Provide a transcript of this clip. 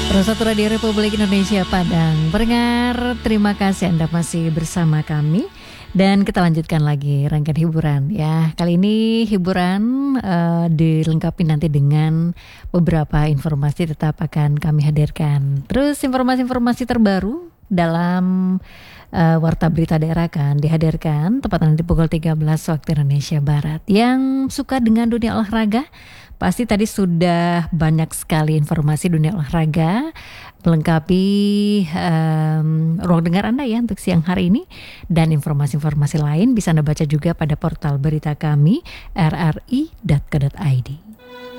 Satu Radio Republik Indonesia Padang Pendengar, terima kasih Anda masih bersama kami. Dan kita lanjutkan lagi rangkaian hiburan ya. Kali ini hiburan dilengkapi nanti dengan beberapa informasi tetap akan kami hadirkan. Terus informasi-informasi terbaru dalam Warta Berita Daerah akan dihadirkan tepat nanti pukul 13 waktu Indonesia Barat. Yang suka dengan dunia olahraga, pasti tadi sudah banyak sekali informasi dunia olahraga melengkapi ruang dengar Anda ya untuk siang hari ini. Dan informasi-informasi lain bisa Anda baca juga pada portal berita kami rri.co.id.